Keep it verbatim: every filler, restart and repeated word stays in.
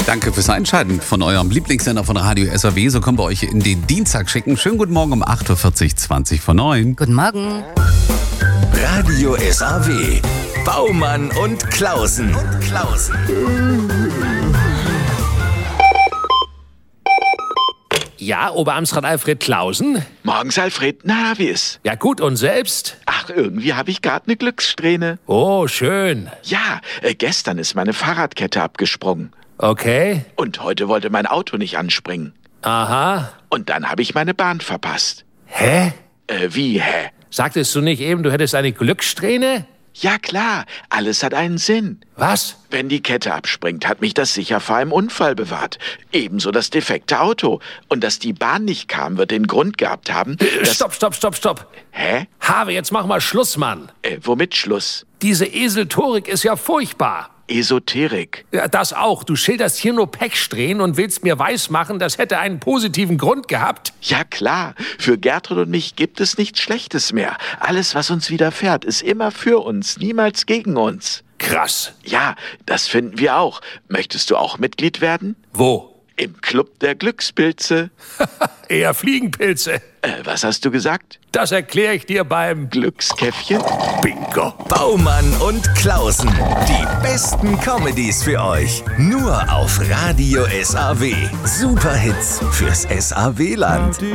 Danke fürs Einschalten von eurem Lieblingssender von Radio S A W. So können wir euch in den Dienstag schicken. Schönen guten Morgen um acht Uhr vierzig, zwanzig vor neun. Guten Morgen. Radio S A W. Baumann und Klausen. Und Klausen. Ja, Oberamtsrat Alfred Klausen? Morgens, Alfred. Na, wie ist? Ja gut, und selbst? Ach, irgendwie habe ich gerade eine Glückssträhne. Oh, schön. Ja, äh, gestern ist meine Fahrradkette abgesprungen. Okay. Und heute wollte mein Auto nicht anspringen. Aha. Und dann habe ich meine Bahn verpasst. Hä? Äh, wie, hä? Sagtest du nicht eben, du hättest eine Glückssträhne? Ja klar, alles hat einen Sinn. Was? Wenn die Kette abspringt, hat mich das sicher vor einem Unfall bewahrt. Ebenso das defekte Auto. Und dass die Bahn nicht kam, wird den Grund gehabt haben, dass... Stopp, stopp, stopp, stopp. Hä? Habe, jetzt mach mal Schluss, Mann. Äh, womit Schluss? Diese Eseltorik ist ja furchtbar. Esoterik. Ja, das auch. Du schilderst hier nur Pechsträhnen und willst mir weismachen, das hätte einen positiven Grund gehabt? Ja klar, für Gertrud und mich gibt es nichts Schlechtes mehr. Alles, was uns widerfährt, ist immer für uns, niemals gegen uns. Krass. Ja, das finden wir auch. Möchtest du auch Mitglied werden? Wo? Im Club der Glückspilze. Eher Fliegenpilze. Äh, was hast du gesagt? Das erkläre ich dir beim Glückskäffchen? Bingo. Baumann und Klausen. Die besten Comedies für euch. Nur auf Radio S A W. Superhits fürs S A W-Land.